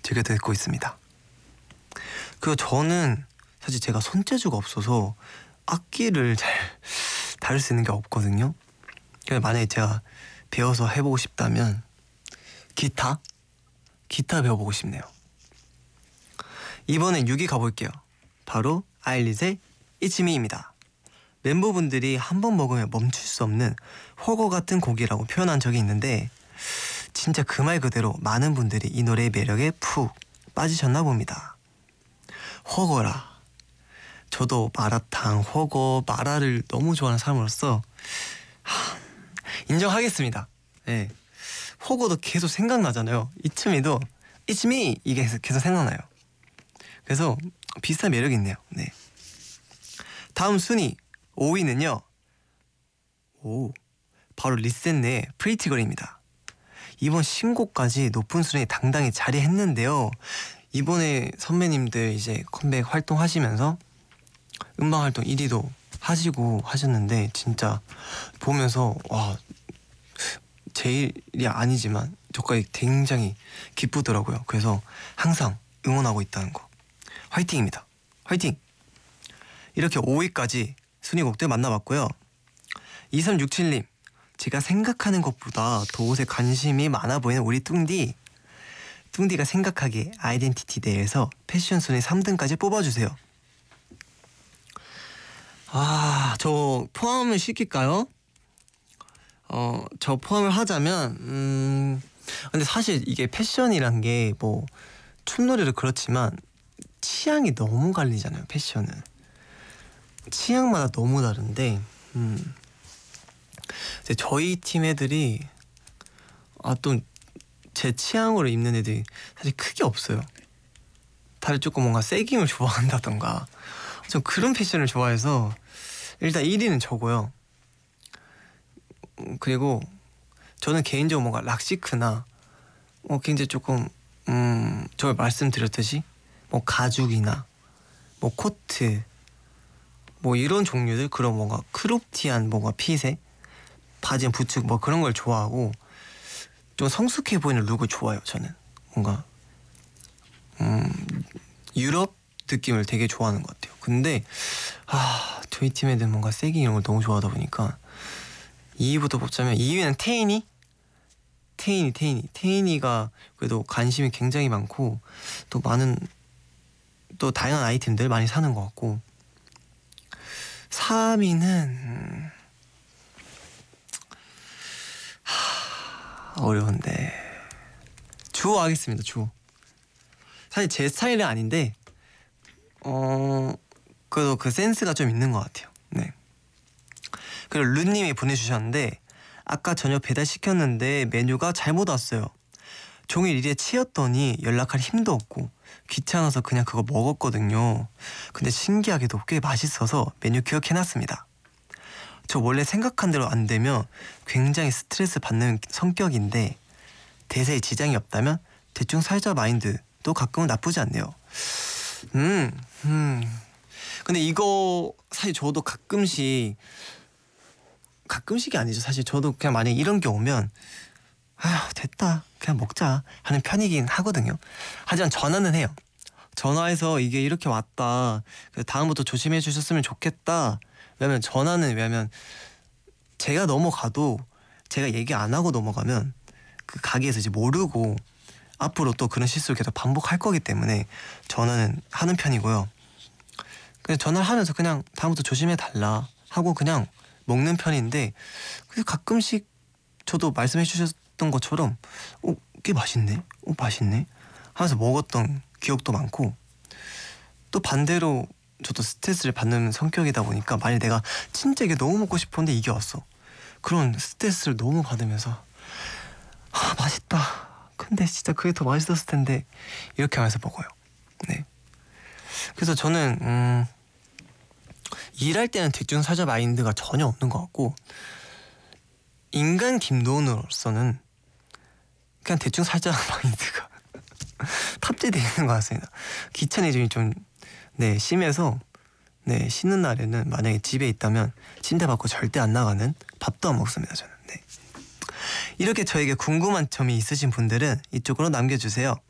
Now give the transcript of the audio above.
즐겨 듣고 있습니다. 그리고 저는 사실 제가 손재주가 없어서 악기를 잘 다룰 수 있는 게 없거든요. 그래서 만약에 제가 배워서 해보고 싶다면 기타 배워보고 싶네요. 이번엔 6위 가볼게요. 바로 아일릿의 It's Me입니다. 멤버분들이 한 번 먹으면 멈출 수 없는 허거 같은 곡이라고 표현한 적이 있는데 진짜 그 말 그대로 많은 분들이 이 노래의 매력에 푹 빠지셨나 봅니다. 허거라. 저도 마라탕, 허거, 마라를 너무 좋아하는 사람으로서 인정하겠습니다. 네. 허거도 계속 생각나잖아요. 이츠미도 It's me 이게 계속 생각나요. 그래서 비슷한 매력이 있네요. 네. 다음 순위 5위는요. 바로 리센의 프리티 걸입니다. 이번 신곡까지 높은 순위에 당당히 자리했는데요. 이번에 선배님들 이제 컴백 활동하시면서 음방 활동 1위도 하시고 하셨는데 진짜 보면서 와 제일이 아니지만 저까지 굉장히 기쁘더라고요. 그래서 항상 응원하고 있다는 거 화이팅입니다. 화이팅! 이렇게 5위까지 순위곡들 만나봤고요. 2367님 제가 생각하는 것보다 더 옷에 관심이 많아 보이는 우리 뚱디가 생각하기에 아이덴티티 대회에서 패션 순위 3등까지 뽑아주세요. 저 포함을 시킬까요? 저 포함을 하자면 근데 사실 이게 패션이란 게 뭐 춤노래도 그렇지만 취향이 너무 갈리잖아요. 패션은 취향마다 너무 다른데 저희 팀 애들이 또 제 취향으로 입는 애들이 사실 크게 없어요. 다들 조금 뭔가 세깅을 좋아한다던가 좀 그런 패션을 좋아해서 일단 1위는 저고요. 그리고 저는 개인적으로 뭔가 락시크나 굉장히 조금 저 말씀드렸듯이 뭐 가죽이나 뭐 코트 뭐 이런 종류들 그런 뭔가 크롭티한 뭔가 핏의 바지에 부츠 뭐 그런 걸 좋아하고 좀 성숙해 보이는 룩을 좋아해요. 저는 뭔가 유럽 느낌을 되게 좋아하는 것 같아요. 근데 저희 팀 애들 뭔가 세깅 이런 걸 너무 좋아하다 보니까 2위부터 뽑자면 2위는 테이니가 그래도 관심이 굉장히 많고 또 많은 또 다양한 아이템들 많이 사는 것 같고 3위는 어려운데 주호 하겠습니다. 주호. 사실 제 스타일은 아닌데 그래도 그 센스가 좀 있는 것 같아요. 네. 그리고 루님이 보내주셨는데 아까 저녁 배달시켰는데 메뉴가 잘못 왔어요. 종일 일에 치였더니 연락할 힘도 없고 귀찮아서 그냥 그거 먹었거든요. 근데 신기하게도 꽤 맛있어서 메뉴 기억해놨습니다. 저 원래 생각한 대로 안 되면 굉장히 스트레스 받는 성격인데 대세에 지장이 없다면 대충 살자 마인드도 가끔은 나쁘지 않네요. 근데 이거 사실 저도 가끔씩이 아니죠. 사실 저도 그냥 만약에 이런 게 오면 됐다 그냥 먹자 하는 편이긴 하거든요. 하지만 전화는 해요. 전화해서 이게 이렇게 왔다 다음부터 조심해 주셨으면 좋겠다. 왜냐면 제가 넘어가도 제가 얘기 안 하고 넘어가면 그 가게에서 이제 모르고 앞으로 또 그런 실수를 계속 반복할 거기 때문에 전화는 하는 편이고요. 그냥 전화를 하면서 그냥 다음부터 조심해 달라 하고 그냥 먹는 편인데 가끔씩 저도 말씀해 주셨던 것처럼 꽤 맛있네? 맛있네? 하면서 먹었던 기억도 많고 또 반대로 저도 스트레스를 받는 성격이다 보니까 만약 내가 진짜 이게 너무 먹고 싶었는데 이게 왔어. 그런 스트레스를 너무 받으면서 맛있다. 근데 진짜 그게 더 맛있었을 텐데 이렇게 하면서 먹어요. 네. 그래서 저는 일할 때는 대충 사자 마인드가 전혀 없는 것 같고 인간 김도훈으로서는 그냥 대충 사자 마인드가 탑재되어 있는 것 같습니다. 귀차니즘이 좀 심해서 쉬는 날에는 만약에 집에 있다면 침대 밖으로 절대 안 나가는 밥도 안 먹습니다. 저는. 이렇게 저에게 궁금한 점이 있으신 분들은 이쪽으로 남겨주세요.